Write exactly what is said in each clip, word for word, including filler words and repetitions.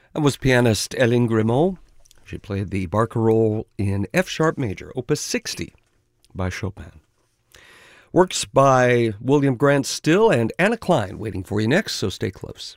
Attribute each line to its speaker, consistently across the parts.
Speaker 1: That was pianist Hélène Grimaud. She played the barcarolle in F-sharp major, Opus sixty by Chopin. Works by William Grant Still and Anna Klein waiting for you next, so stay close.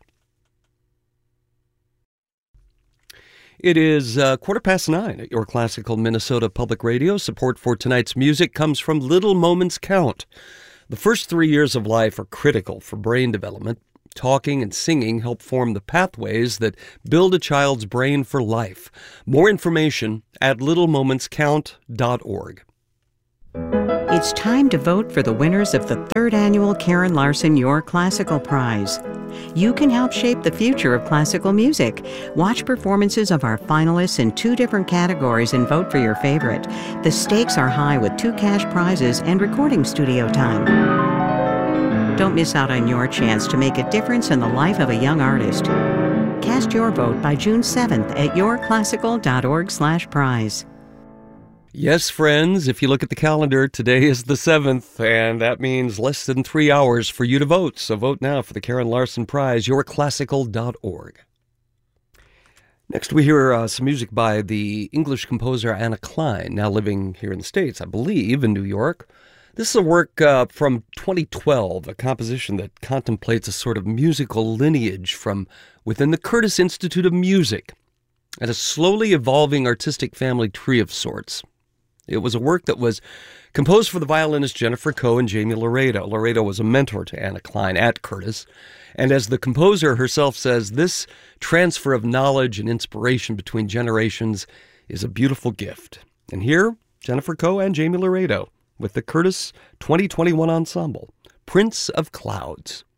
Speaker 1: It is uh, quarter past nine at your classical Minnesota Public Radio. Support for tonight's music comes from Little Moments Count. The first three years of life are critical for brain development. Talking and singing help form the pathways that build a child's brain for life. More information at little moments count dot org.
Speaker 2: It's time to vote for the winners of the third annual Karen Larson Your Classical Prize. You can help shape the future of classical music. Watch performances of our finalists in two different categories and vote for your favorite. The stakes are high with two cash prizes and recording studio time. Don't miss out on your chance to make a difference in the life of a young artist. Cast your vote by June seventh at your classical dot org slash prize.
Speaker 1: Yes, friends, if you look at the calendar, today is the seventh, and that means less than three hours for you to vote. So vote now for the Karen Larson Prize, your classical dot org. Next, we hear uh, some music by the English composer Anna Klein, now living here in the States, I believe, in New York. This is a work uh, from twenty twelve, a composition that contemplates a sort of musical lineage from within the Curtis Institute of Music and a slowly evolving artistic family tree of sorts. It was a work that was composed for the violinists Jennifer Coe and Jamie Laredo. Laredo was a mentor to Anna Klein at Curtis. And as the composer herself says, this transfer of knowledge and inspiration between generations is a beautiful gift. And here, Jennifer Coe and Jamie Laredo with the Curtis twenty twenty-one Ensemble, Prince of Clouds.